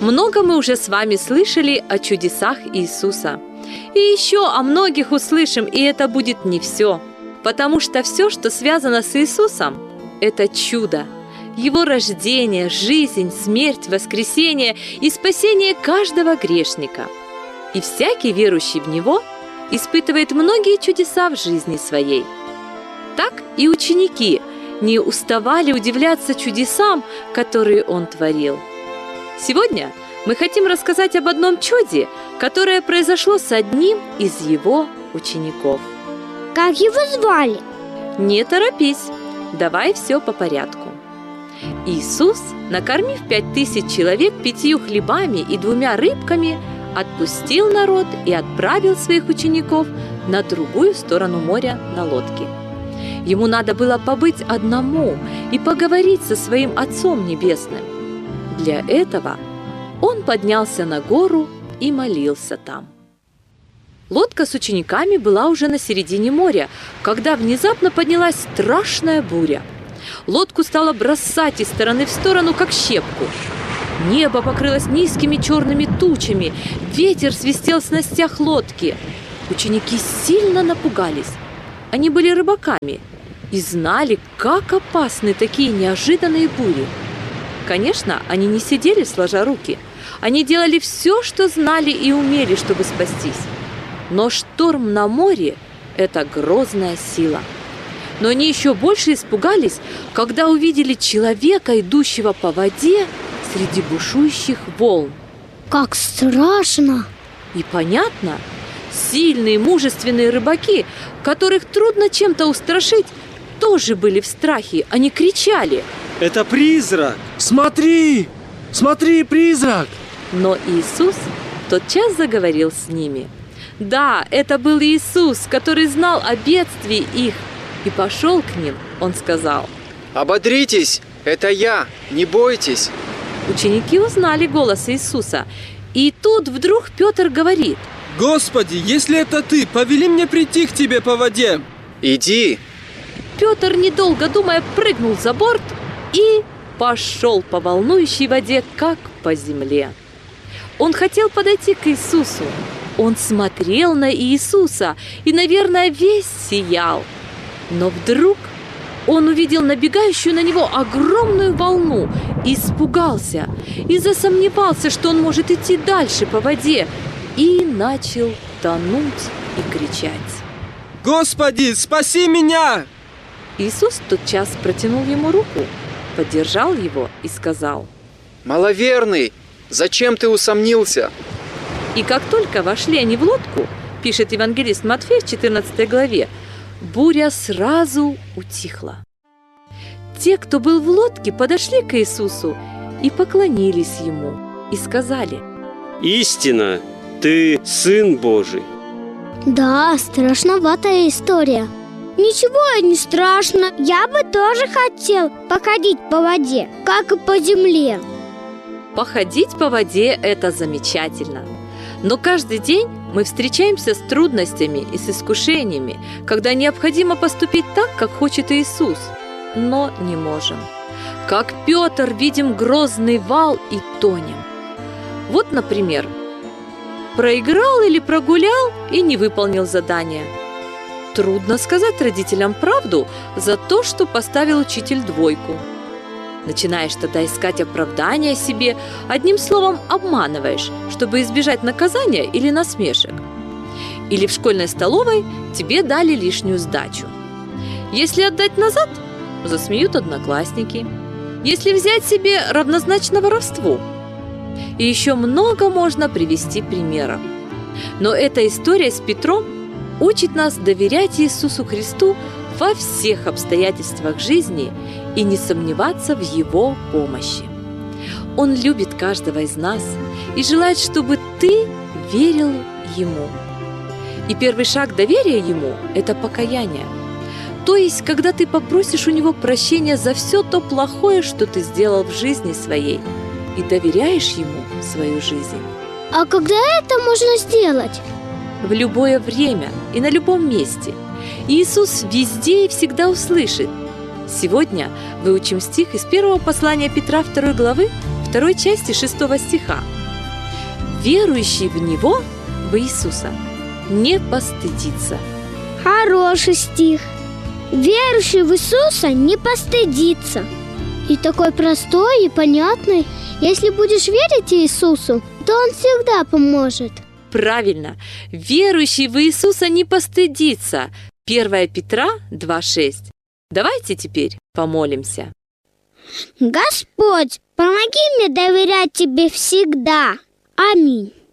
Много мы уже с вами слышали о чудесах Иисуса. И еще о многих услышим, и это будет не все. Потому что все, что связано с Иисусом, это чудо. Его рождение, жизнь, смерть, воскресение и спасение каждого грешника. И всякий верующий в Него испытывает многие чудеса в жизни своей. Так и ученики не уставали удивляться чудесам, которые Он творил. Сегодня мы хотим рассказать об одном чуде, которое произошло с одним из Его учеников. Как его звали? Не торопись, давай все по порядку. Иисус, накормив 5000 человек 5 хлебами и 2 рыбками, отпустил народ и отправил своих учеников на другую сторону моря на лодке. Ему надо было побыть одному и поговорить со своим Отцом Небесным. Для этого он поднялся на гору и молился там. Лодка с учениками была уже на середине моря, когда внезапно поднялась страшная буря. Лодку стало бросать из стороны в сторону, как щепку. Небо покрылось низкими черными тучами, ветер свистел в снастях лодки. Ученики сильно напугались. Они были рыбаками и знали, как опасны такие неожиданные бури. Конечно, они не сидели сложа руки. Они делали все, что знали и умели, чтобы спастись. Но шторм на море – это грозная сила. Но они еще больше испугались, когда увидели человека, идущего по воде среди бушующих волн. Как страшно! И понятно, сильные, мужественные рыбаки, которых трудно чем-то устрашить, тоже были в страхе. Они кричали: «Это призрак! Смотри! Смотри, призрак!» Но Иисус тотчас заговорил с ними. Да, это был Иисус, который знал о бедствии их, и пошел к ним. Он сказал: «Ободритесь, это я, не бойтесь». Ученики узнали голос Иисуса, и тут вдруг Петр говорит: «Господи, если это ты, повели мне прийти к тебе по воде». «Иди». Петр, недолго думая, прыгнул за борт и пошел по волнующей воде, как по земле. Он хотел подойти к Иисусу. Он смотрел на Иисуса и, наверное, весь сиял. Но вдруг он увидел набегающую на него огромную волну, испугался и засомневался, что он может идти дальше по воде, и начал тонуть и кричать: «Господи, спаси меня!» Иисус тотчас протянул ему руку, поддержал его и сказал: «Маловерный, зачем ты усомнился?» И как только вошли они в лодку, пишет евангелист Матфей в 14 главе, буря сразу утихла. Те, кто был в лодке, подошли к Иисусу и поклонились Ему, и сказали: «Истинно, Ты Сын Божий». Да, страшноватая история. Ничего не страшно. Я бы тоже хотел походить по воде, как и по земле. Походить по воде – это замечательно. Но каждый день мы встречаемся с трудностями и с искушениями, когда необходимо поступить так, как хочет Иисус, но не можем. Как Петр, видим грозный вал и тонем. Вот, например, проиграл или прогулял и не выполнил задание. Трудно сказать родителям правду за то, что поставил учитель 2. Начинаешь тогда искать оправдания себе, одним словом обманываешь, чтобы избежать наказания или насмешек. Или в школьной столовой тебе дали лишнюю сдачу. Если отдать назад, засмеют одноклассники. Если взять себе, равнозначно воровству. И еще много можно привести примеров. Но эта история с Петром учит нас доверять Иисусу Христу во всех обстоятельствах жизни и не сомневаться в Его помощи. Он любит каждого из нас и желает, чтобы ты верил Ему. И первый шаг доверия Ему – это покаяние. То есть, когда ты попросишь у Него прощения за все то плохое, что ты сделал в жизни своей, и доверяешь Ему свою жизнь. А когда это можно сделать? В любое время и на любом месте. Иисус везде и всегда услышит. Сегодня выучим стих из 1 послания Петра 2 главы второй части 6 стиха. Верующий в Него, в Иисуса, не постыдится. Хороший стих. Верующий в Иисуса не постыдится. И такой простой и понятный. Если будешь верить Иисусу, то Он всегда поможет. Правильно, верующий в Иисуса не постыдится. 1 Петра 2,6. Давайте теперь помолимся. Господь, помоги мне доверять Тебе всегда. Аминь.